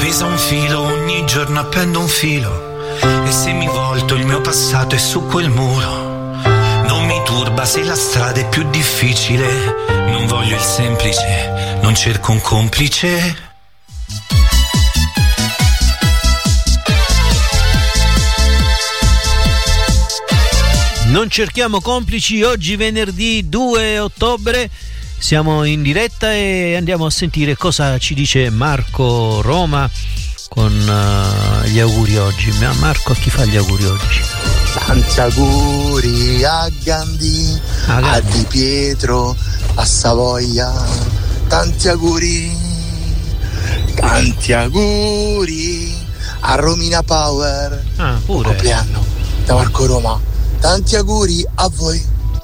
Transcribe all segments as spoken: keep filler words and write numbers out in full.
Appesa a un filo, ogni giorno appendo un filo, e se mi volto il mio passato è su quel muro. Non mi turba se la strada è più difficile, non voglio il semplice, non cerco un complice. Non cerchiamo complici. Oggi venerdì due ottobre siamo in diretta e andiamo a sentire cosa ci dice Marco Roma con uh, gli auguri oggi. Marco, a chi fa gli auguri oggi? Tanti auguri a Gandhi, ah, a Di Pietro, a Savoia. Tanti auguri, tanti auguri a Romina Power. Ah, pure. Compleanno da Marco Roma. Tanti auguri a voi.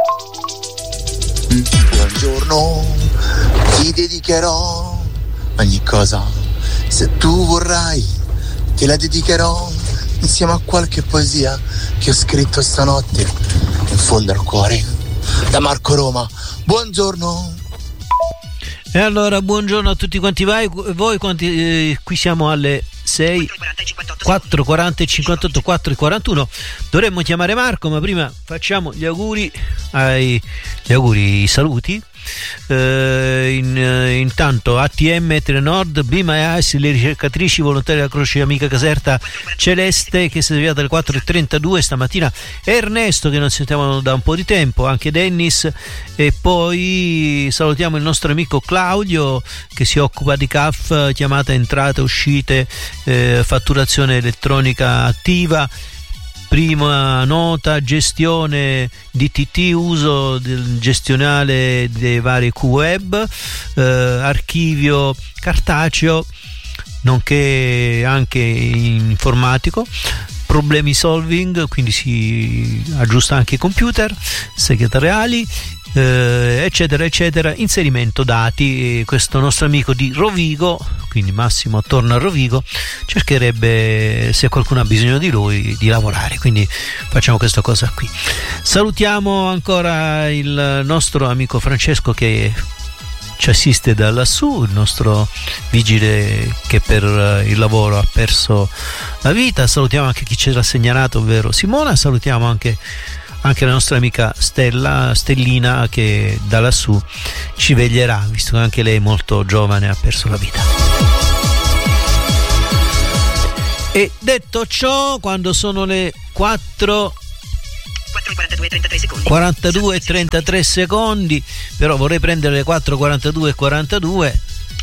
Buongiorno, ti dedicherò ogni cosa. Se tu vorrai, te la dedicherò insieme a qualche poesia che ho scritto stanotte in fondo al cuore. Da Marco Roma. Buongiorno. E allora, buongiorno a tutti quanti vai, voi quanti, eh, qui siamo alle sei, quattro e quaranta e cinquantotto, quattro e quarantuno. Dovremmo chiamare Marco, ma prima facciamo gli auguri ai gli auguri, i saluti. Eh, in, eh, intanto A T M Telenord, Be My Eyes, le ricercatrici volontarie della Croce Amica Caserta Celeste, che si è svegliata alle quattro e trentadue stamattina, Ernesto che non sentiamo da un po' di tempo, anche Dennis, e poi salutiamo il nostro amico Claudio che si occupa di C A F, chiamata entrate, uscite, eh, fatturazione elettronica attiva, prima nota, gestione D T T, uso del gestionale dei vari Q web, eh, archivio cartaceo, nonché anche informatico, problemi solving, quindi si aggiusta anche i computer, segretariali, eh, eccetera eccetera, inserimento dati. E questo nostro amico di Rovigo, quindi Massimo attorno a Rovigo, cercherebbe, se qualcuno ha bisogno di lui, di lavorare, quindi facciamo questa cosa qui. Salutiamo ancora il nostro amico Francesco che ci assiste da lassù, il nostro vigile che per il lavoro ha perso la vita. Salutiamo anche chi ce l'ha segnalato, ovvero Simona. Salutiamo anche anche la nostra amica Stella, Stellina, che da lassù ci veglierà, visto che anche lei molto giovane ha perso la vita. E detto ciò, quando sono le quattro quarantadue e trentatré secondi, però vorrei prendere le quattro quarantadue e quarantadue,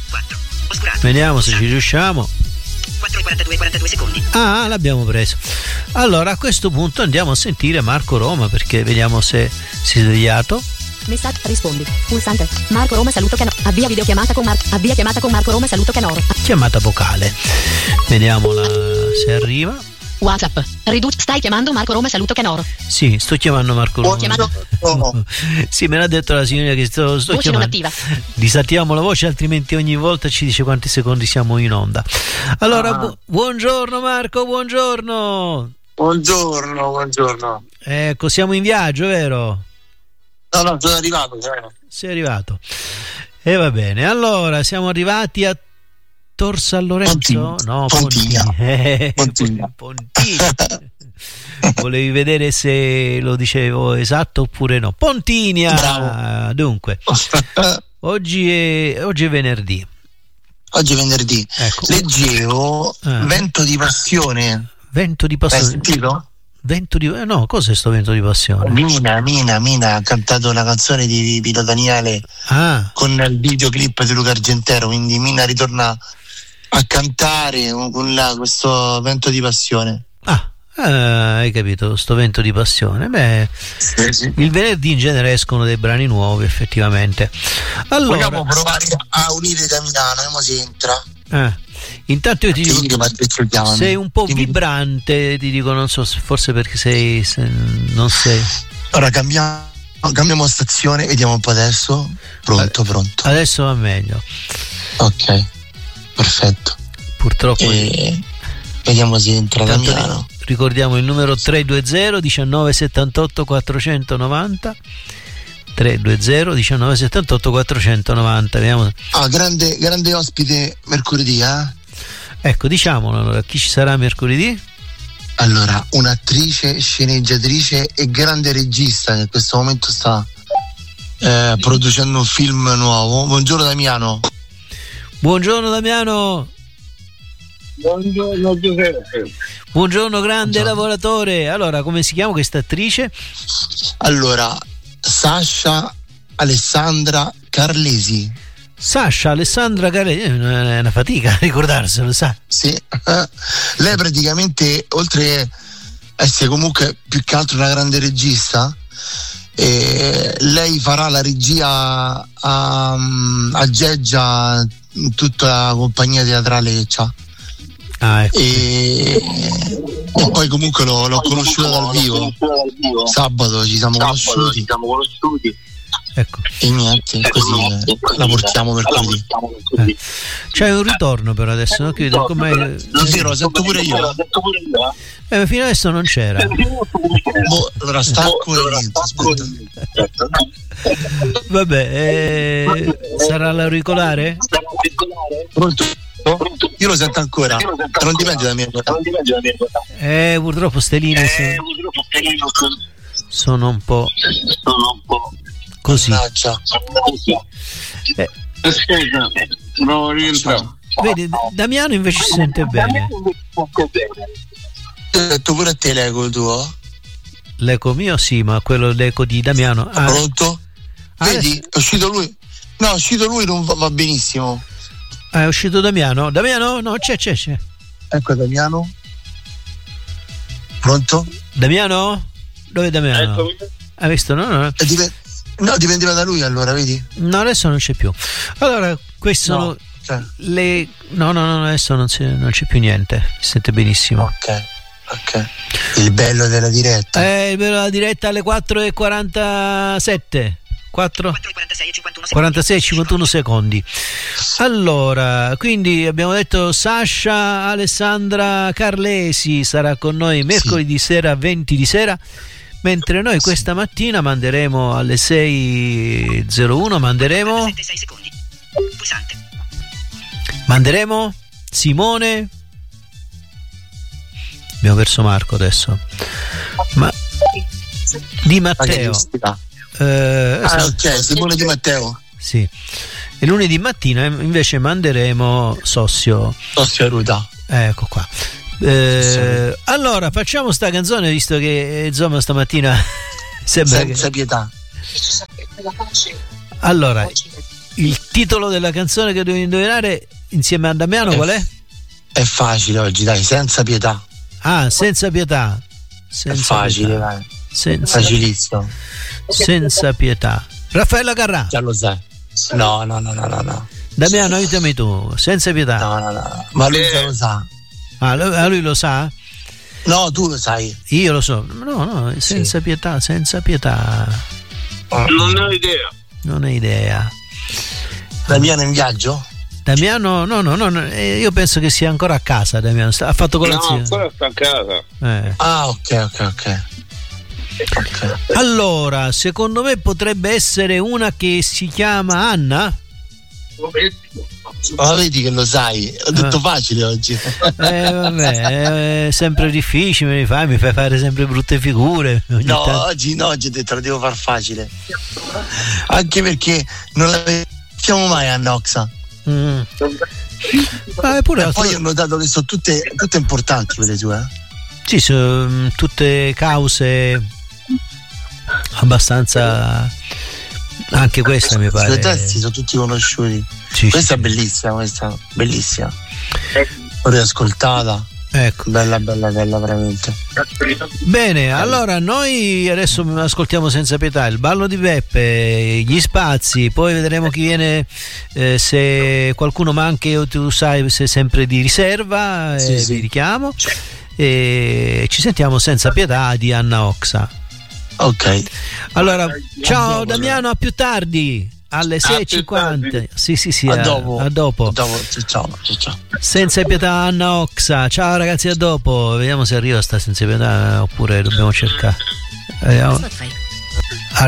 vediamo se ci riusciamo. quattro e quarantadue e quarantadue secondi. Ah, l'abbiamo preso. Allora a questo punto andiamo a sentire Marco Roma, perché vediamo se si è svegliato. Messaggio, rispondi, pulsante. Marco Roma saluto Canoro. Avvia videochiamata con Marco. Avvia chiamata con Marco Roma saluto Canoro. Chiamata vocale. Vediamola se arriva. WhatsApp. Riduci. Stai chiamando Marco Roma saluto Canoro. Sì, sto chiamando Marco Roma. Chiamato... Oh. Sì, me l'ha detto la signora che sto, sto voce chiamando. non attiva. Disattiviamo la voce, altrimenti ogni volta ci dice quanti secondi siamo in onda. Allora, ah. bu- buongiorno Marco, buongiorno. Buongiorno, buongiorno. Ecco, siamo in viaggio, vero? No, no, sono arrivato. Cioè. Sei arrivato. E va bene. Allora, siamo arrivati a Tor San Lorenzo? Pontigna. No, Pontigna. Pontigna. Pontigna. Pontigna. Volevi vedere se lo dicevo esatto oppure no. Pontigna. Bravo. Dunque, oggi è, oggi è venerdì. Oggi è venerdì. Ecco. Leggevo eh. Vento di passione. Vento di L'hai passione. sentito? Vento di eh, no, cos'è sto vento di passione? Mina, Mina, Mina ha cantato una canzone di Pino Daniele Ah, con il videoclip di Luca Argentero, quindi Mina ritorna a cantare con la, questo Vento di passione. ah, eh, hai capito, sto vento di passione. Beh, Sì, sì. il venerdì in genere escono dei brani nuovi, effettivamente. Allora, Vogliamo provare a unire da Milano, vediamo se entra. eh, intanto io ti Sì, dico, ma te ci chiamano. sei un po' Dimmi. vibrante, ti dico, non so, forse perché sei, se, non sei. Ora cambiamo, cambiamo stazione, vediamo un po' adesso. Pronto, pronto. Adesso va meglio. Ok, perfetto. Purtroppo. E vediamo se entra da Intanto Milano. ricordiamo il numero tre due zero diciannove settantotto quattrocentonovanta. tre due zero diciannove settantotto quattrocentonovanta. Vediamo. Ah, grande, grande ospite mercoledì, eh? Ecco, diciamolo allora, chi ci sarà mercoledì? Allora, un'attrice, sceneggiatrice e grande regista che in questo momento sta eh, producendo un film nuovo. Buongiorno Damiano. Buongiorno Damiano. Buongiorno Giuseppe. Buongiorno grande Buongiorno. lavoratore. Allora, come si chiama questa attrice? Allora, Sasha Alessandra Carlesi. Sasha Alessandra Carelli, è una fatica a ricordarselo, sa? Sì, lei praticamente, oltre a essere comunque più che altro una grande regista, eh, lei farà la regia a, a Geggia in tutta la compagnia teatrale che c'ha. Ah, ecco. E, e poi comunque l'ho, l'ho conosciuta dal vivo. Sabato ci siamo conosciuti. Ecco. E niente, così eh, la portiamo mercoledì. Eh. C'è un ritorno però adesso, no? Che, com'è? Sì, lo sento pure io. Eh, ma fino adesso non c'era. Boh, allora stacco e niente, aspetta. Vabbè, eh, sarà l'auricolare? Pronto? Io lo sento ancora, non dipende da me. Eh, purtroppo ste linee sono, sono un po' così. Mannaggia. Eh, Aspetta, provo a rientrare. vedi, Damiano invece si sente bene. Ho detto pure a te l'eco il tuo? L'eco mio sì, ma quello l'eco di Damiano. Ah, Pronto? Vedi, adesso- è uscito lui. No, è uscito lui, non va, va benissimo. ah, è uscito Damiano. Damiano? No, c'è, c'è, c'è. Ecco Damiano. Pronto? Damiano? Dove è Damiano? Eccomi. Hai visto? No, no, no. E dip- no, dipendeva da lui allora, vedi? No, adesso non c'è più. Allora, queste sono No, cioè, le. No, no, no, adesso non, si- non c'è più niente. Si sente benissimo. ok, ok. Il bello della diretta. Eh, la diretta alle quattro e quarantasette. quattro quattro e quarantasei e cinquantuno secondi. quarantasei e cinquantuno secondi. Allora, quindi abbiamo detto Sasha Alessandra Carlesi sarà con noi mercoledì sera venti di sera, mentre noi questa mattina manderemo alle sei e zero uno manderemo sette sei secondi. Pulsante. manderemo Simone. Abbiamo perso Marco adesso. Ma Di Ma che Matteo. mistità. Eh, Ah, sì. ok, Simone Di Matteo. Sì. E lunedì mattina invece manderemo Sossio. Sossio Ruta. Ecco qua. Eh, allora facciamo sta canzone visto che eh, insomma stamattina sembra Senza che... pietà. Allora il titolo della canzone che devo indovinare insieme a Damiano qual è? È facile oggi, dai, senza pietà. Ah, senza pietà. È Senza facile, pietà. dai. Senza, Facilissimo. senza pietà. Raffaella Carrà. Già lo sai. No, no, no, no, no, no. Damiano, aiutami tu. Senza pietà. No, no, no. Ma lui già lo sa. Ah, lui, ah, lui lo sa? No, tu lo sai. Io lo so. No, no, senza pietà, senza pietà. Non ho idea. Non hai idea. Damiano in viaggio? Damiano, no, no, no, no, eh, io penso che sia ancora a casa. Damiano sta- ha fatto No, colazione. ancora sta a casa. Eh. Ah, ok, ok, ok. Ok. Allora, secondo me potrebbe essere una che si chiama Anna. Ma vedi che lo sai, ho detto Ah. facile oggi. Eh, vabbè, è sempre difficile, mi fai, mi fai fare sempre brutte figure. ogni No, tanto. oggi no, oggi ho detto la devo far facile. Anche perché non la mettiamo mai a Noxa. Mm. Ah, eppure E altro- poi ho notato che sono tutte, tutte importanti quelle tue. Eh? sì, sono tutte cause abbastanza. Anche questa mi pare. I testi sono tutti conosciuti. Sì, Questa sì. è bellissima, questa bellissima. L'ho riascoltata. Ecco. Bella, bella, bella, veramente. Bene, allora noi adesso ascoltiamo senza pietà il ballo di Beppe, gli spazi, poi vedremo chi viene, eh, se qualcuno manca o tu sai se è sempre di riserva, eh, Sì, sì. vi richiamo e ci sentiamo senza pietà di Anna Oxa. Ok. Allora, ciao Damiano, a più tardi. Alle sei e cinquanta. Sì, sì, sì, A a, dopo. a dopo. A dopo. Ciao, ciao, ciao. Senza pietà Anna Oxa. Ciao ragazzi, a dopo. Vediamo se arriva sta senza pietà oppure dobbiamo cercare. Vediamo. Spotify. Arri-